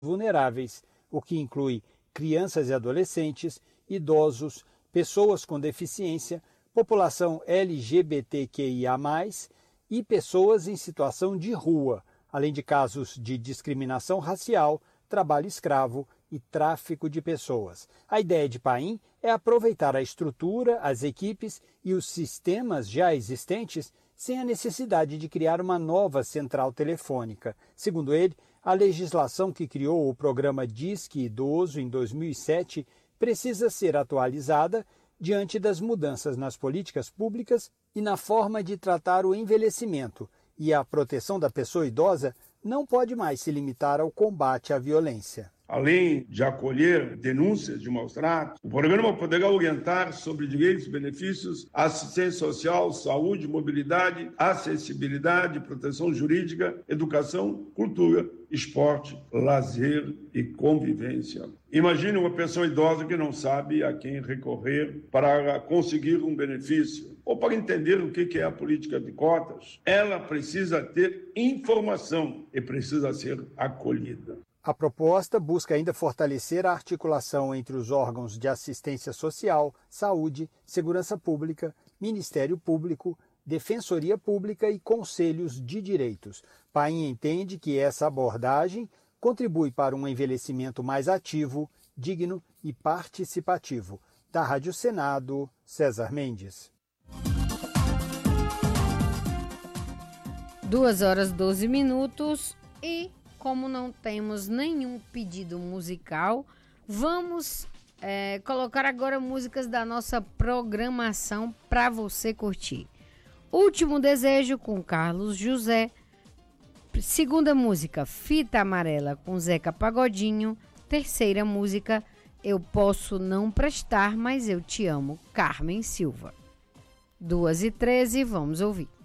vulneráveis, o que inclui crianças e adolescentes, idosos, pessoas com deficiência, população LGBTQIA+, e pessoas em situação de rua, além de casos de discriminação racial, trabalho escravo e tráfico de pessoas. A ideia de Paim é aproveitar a estrutura, as equipes e os sistemas já existentes sem a necessidade de criar uma nova central telefônica. Segundo ele, a legislação que criou o programa Disque Idoso em 2007 precisa ser atualizada diante das mudanças nas políticas públicas e na forma de tratar o envelhecimento, e a proteção da pessoa idosa não pode mais se limitar ao combate à violência. Além de acolher denúncias de maus-tratos, o programa poderá orientar sobre direitos e benefícios, assistência social, saúde, mobilidade, acessibilidade, proteção jurídica, educação, cultura, esporte, lazer e convivência. Imagine uma pessoa idosa que não sabe a quem recorrer para conseguir um benefício ou para entender o que é a política de cotas. Ela precisa ter informação e precisa ser acolhida. A proposta busca ainda fortalecer a articulação entre os órgãos de assistência social, saúde, segurança pública, Ministério Público, Defensoria Pública e Conselhos de Direitos. Paim entende que essa abordagem contribui para um envelhecimento mais ativo, digno e participativo. Da Rádio Senado, César Mendes. 2h12 e... como não temos nenhum pedido musical, vamos colocar agora músicas da nossa programação para você curtir. Último Desejo com Carlos José. Segunda música, Fita Amarela com Zeca Pagodinho. Terceira música, Eu Posso Não Prestar, Mas Eu Te Amo, Carmen Silva. 2h13, vamos ouvir.